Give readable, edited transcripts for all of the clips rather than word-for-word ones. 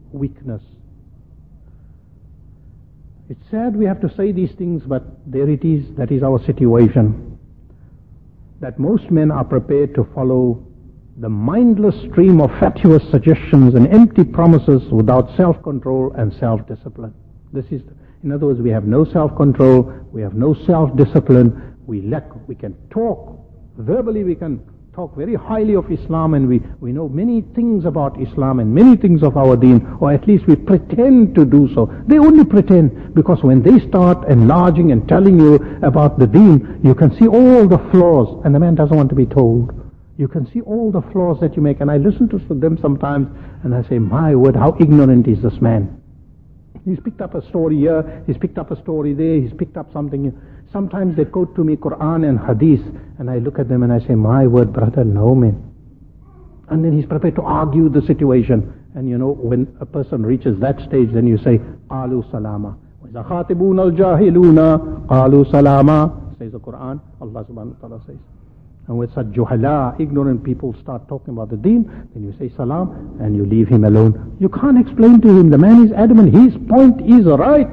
weakness. It's sad we have to say these things, but there it is. That is our situation. That most men are prepared to follow the mindless stream of fatuous suggestions and empty promises without self-control and self-discipline. This is, in other words, we have no self-control, we have no self-discipline, we can talk, verbally we can talk very highly of Islam, and we know many things about Islam and many things of our deen, or at least we pretend to do so. They only pretend, because when they start enlarging and telling you about the deen, you can see all the flaws, and the man doesn't want to be told. You can see all the flaws that you make, and I listen to them sometimes, and I say, my word, how ignorant is this man. He's picked up a story here, he's picked up a story there, he's picked up something. Sometimes they quote to me Quran and Hadith, and I look at them and I say, my word, brother, no man. And then he's prepared to argue the situation. And you know, when a person reaches that stage, then you say, Qalu salama. وَإِذَا خَاطِبُونَ الْجَاهِلُونَ قَالُوا سَلَامًا, says the Quran, Allah subhanahu wa ta'ala says. And when such juhala, ignorant people start talking about the deen, then you say salam and you leave him alone. You can't explain to him. The man is adamant. His point is right.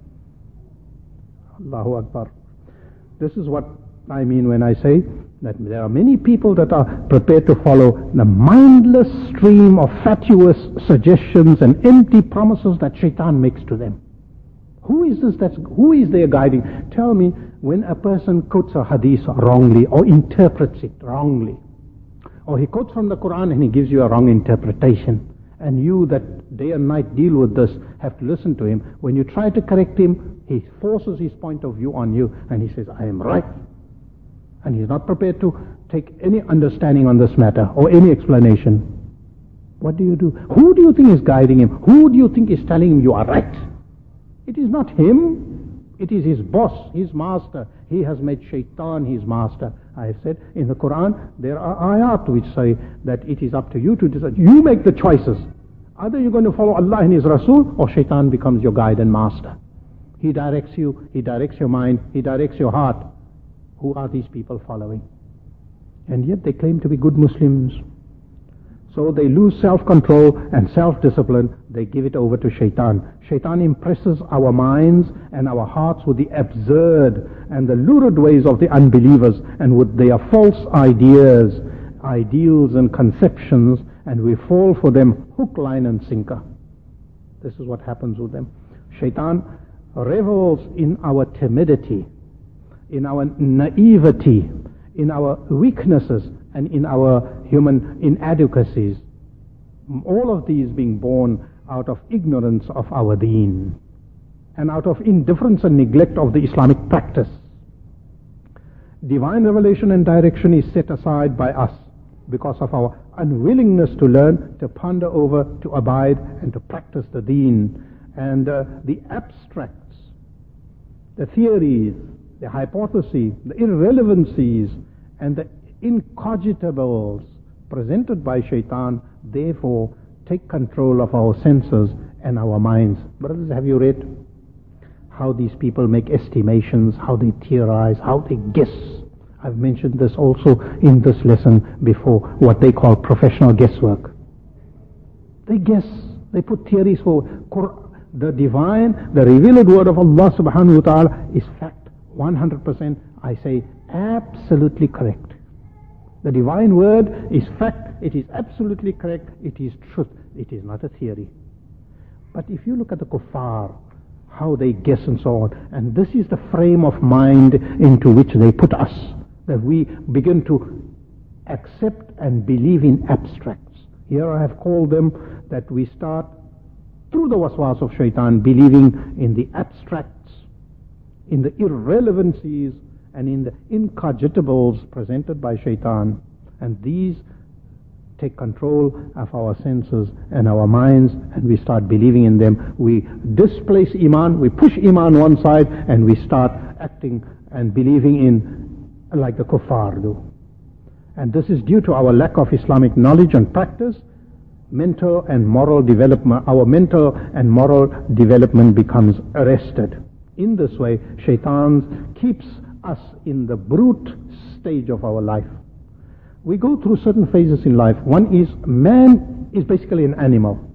Allahu Akbar. This is what I mean when I say that there are many people that are prepared to follow the mindless stream of fatuous suggestions and empty promises that shaitan makes to them. Who is there guiding? Tell me, when a person quotes a hadith wrongly or interprets it wrongly, or he quotes from the Quran and he gives you a wrong interpretation, and you that day and night deal with this have to listen to him. When you try to correct him, he forces his point of view on you and he says, I am right. And he's not prepared to take any understanding on this matter or any explanation. What do you do? Who do you think is guiding him? Who do you think is telling him you are right? It is not him. It is his boss, his master. He has made shaitan his master. I have said in the Quran, there are ayat which say that it is up to you to decide. You make the choices. Either you're going to follow Allah and His Rasul, or shaitan becomes your guide and master. He directs you, he directs your mind, he directs your heart. Who are these people following? And yet they claim to be good Muslims. So they lose self-control and self-discipline. They give it over to shaitan. Shaitan impresses our minds and our hearts with the absurd and the lurid ways of the unbelievers, and with their false ideas, ideals and conceptions, and we fall for them hook, line and sinker. This is what happens with them. Shaitan revels in our timidity, in our naivety, in our weaknesses, and in our human inadequacies. All of these being born out of ignorance of our deen and out of indifference and neglect of the Islamic practice. Divine revelation and direction is set aside by us because of our unwillingness to learn, to ponder over, to abide, and to practice the deen. And the abstracts, the theories, the hypotheses, the irrelevancies, and the incogitables presented by shaitan, therefore take control of our senses and our minds. Brothers, have you read how these people make estimations, how they theorize, how they guess? I've mentioned this also in this lesson before, what they call professional guesswork. They guess, they put theories for the divine, the revealed word of Allah subhanahu wa ta'ala is fact, 100%, I say absolutely correct. The divine word is fact, it is absolutely correct, it is truth, it is not a theory. But if you look at the kuffar, how they guess and so on, and this is the frame of mind into which they put us, that we begin to accept and believe in abstracts. Here I have called them that we start through the waswas of shaitan believing in the abstracts, in the irrelevancies, and in the incogitables presented by shaitan. And these take control of our senses and our minds, and we start believing in them. We displace iman, we push iman one side, and we start acting and believing in like the kuffar do. And this is due to our lack of Islamic knowledge and practice. Mental and moral development, our mental and moral development becomes arrested. In this way, shaitan keeps us in the brute stage of our life. We go through certain phases in life. One is, man is basically an animal.